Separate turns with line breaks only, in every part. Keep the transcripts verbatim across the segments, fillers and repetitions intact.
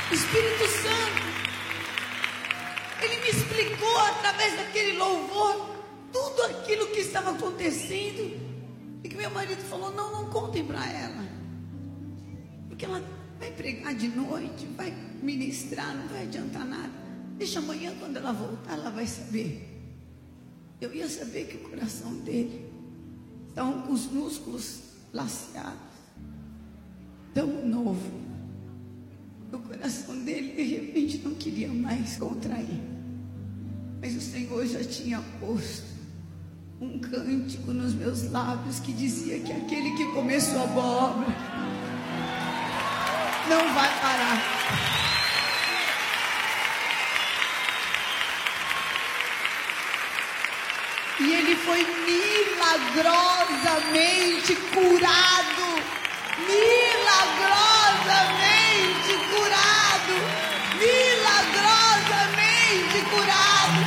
O Espírito Santo, Ele me explicou através daquele louvor tudo aquilo que estava acontecendo. E que meu marido falou: não, não contem para ela, porque ela vai pregar de noite, vai ministrar, não vai adiantar nada. Deixa amanhã, quando ela voltar, ela vai saber. Eu ia saber que o coração dele estava com os músculos laceados, tão novo. O coração dele, de repente, não queria mais contrair. Mas o Senhor já tinha posto um cântico nos meus lábios que dizia que aquele que começou a boa obra não vai parar. E ele foi milagrosamente curado. Milagrosamente curado. Milagrosamente curado.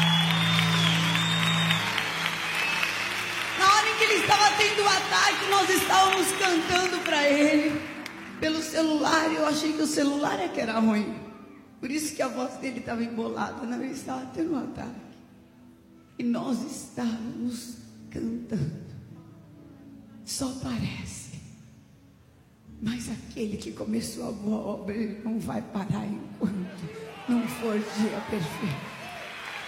Na hora em que ele estava tendo o ataque, nós estávamos cantando para ele pelo celular. Eu achei que o celular é que era ruim, por isso que a voz dele estava embolada. Não, ele estava tendo um ataque. E nós estávamos cantando. Só parece, mas aquele que começou a boa obra, ele não vai parar enquanto não for dia perfeito.